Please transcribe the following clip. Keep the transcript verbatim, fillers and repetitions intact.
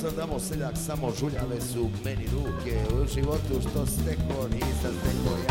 sam damo seljak, samo žuljale su meni ruke. U životu što steko nisam steko ja.